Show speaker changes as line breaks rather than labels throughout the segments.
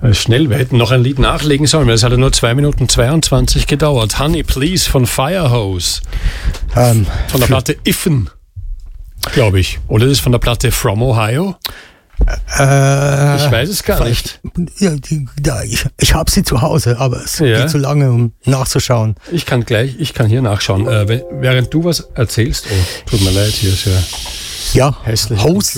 Schnell, wir hätten noch ein Lied nachlegen sollen, weil es hat ja nur 2 Minuten 22 gedauert. Honey Please von Firehose. Von der Platte Iffen, glaube ich. Oder ist es von der Platte From Ohio? Ich weiß es gar nicht.
Ja, ich habe sie zu Hause, aber es geht zu lange, um nachzuschauen.
Ich kann hier nachschauen. Während du was erzählst, tut mir leid, hier ist ja hässlich.
Host,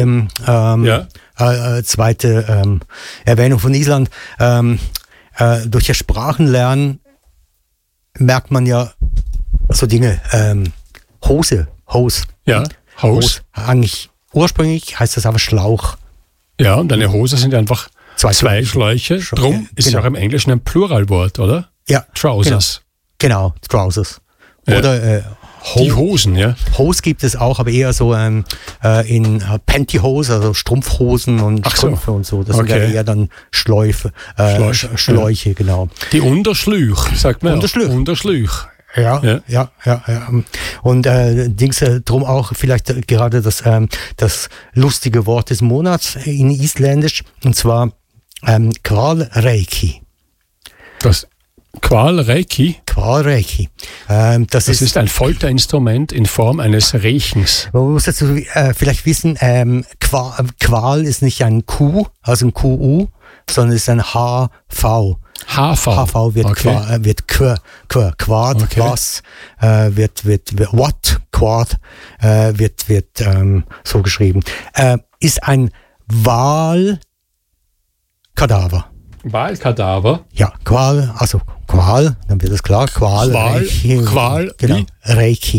zweite Erwähnung von Island. Durch das Sprachenlernen merkt man ja so Dinge. Hose.
Ja, Hose.
Eigentlich ursprünglich heißt das aber Schlauch.
Ja, und eine Hose sind einfach zwei Schläuche. Drum ist es auch im Englischen ein Pluralwort, oder?
Ja.
Trousers.
Genau, Trousers. Oder
die Hosen, ja.
Hose gibt es auch, aber eher so in Pantyhose, also Strumpfhosen und Strümpfe und so. Das sind ja eher dann Schläuche, genau.
Die Unterschlüch, sagt man. Unterschlüch.
Ja. Und drum auch vielleicht gerade das lustige Wort des Monats in Isländisch, und zwar Kvalreiki.
Das Kvalreiki?
Kvalreiki. Das ist ein
Folterinstrument in Form eines Rechens.
Man muss dazu vielleicht wissen, Qual ist nicht ein Q, also ein QU, sondern ist ein HV. HV wird Quad, was, wird what, Quad, wird so geschrieben. Ist ein Wahlkadaver.
Wahlkadaver?
Ja, Qual, dann wird es klar. Qual,
Qual,
genau, Reiki.